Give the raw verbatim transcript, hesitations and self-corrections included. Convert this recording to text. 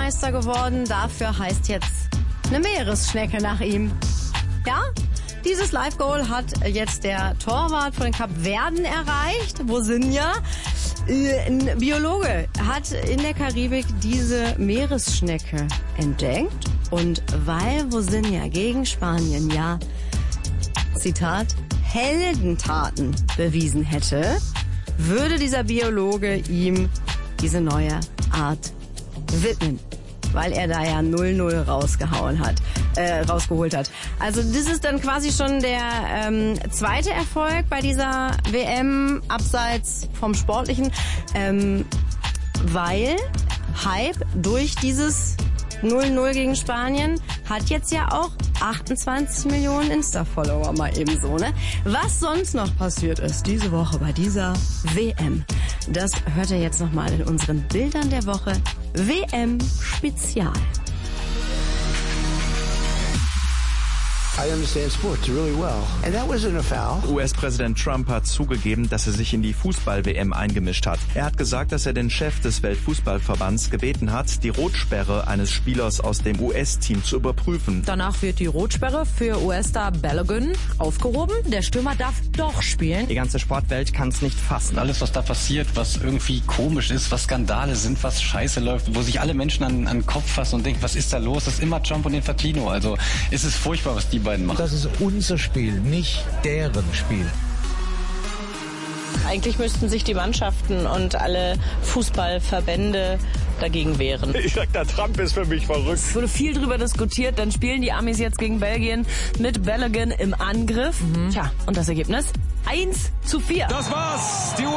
Weltmeister geworden. Dafür heißt jetzt eine Meeresschnecke nach ihm. Ja, dieses Live-Goal hat jetzt der Torwart von den Kapverden erreicht. Wosinja, ein Biologe, hat in der Karibik diese Meeresschnecke entdeckt. Und weil Wosinja gegen Spanien ja, Zitat, Heldentaten bewiesen hätte, würde dieser Biologe ihm diese neue Art widmen, weil er da ja null null rausgehauen hat, äh, rausgeholt hat. Also das ist dann quasi schon der ähm, zweite Erfolg bei dieser W M, abseits vom Sportlichen, ähm, weil Hype durch dieses null null gegen Spanien hat jetzt ja auch achtundzwanzig Millionen Insta-Follower mal ebenso, ne? Was sonst noch passiert ist diese Woche bei dieser W M, das hört ihr jetzt nochmal in unseren Bildern der Woche. W M-Spezial. I understand sports really well. And that wasn't a foul. U S-Präsident Trump hat zugegeben, dass er sich in die Fußball-W M eingemischt hat. Er hat gesagt, dass er den Chef des Weltfußballverbands gebeten hat, die Rotsperre eines Spielers aus dem U S-Team zu überprüfen. Danach wird die Rotsperre für U S-Star Balogun aufgehoben. Der Stürmer darf doch spielen. Die ganze Sportwelt kann es nicht fassen. Alles, was da passiert, was irgendwie komisch ist, was Skandale sind, was scheiße läuft, wo sich alle Menschen an, an den Kopf fassen und denken, was ist da los? Das ist immer Trump und Infantino. Also es ist furchtbar, was die beiden machen. Das ist unser Spiel, nicht deren Spiel. Eigentlich müssten sich die Mannschaften und alle Fußballverbände dagegen wehren. Ich sag, der Trump ist für mich verrückt. Es wurde viel drüber diskutiert. Dann spielen die Amis jetzt gegen Belgien mit Balogun im Angriff. Mhm. Tja, und das Ergebnis? eins zu vier. Das war's. Die